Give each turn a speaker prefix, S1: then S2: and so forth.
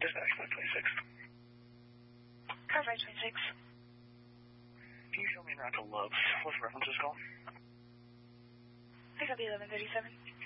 S1: dispatch 526.
S2: Car 526.
S1: Can you show me en route to Love's? What's the reference to this call?
S2: I got the 1137.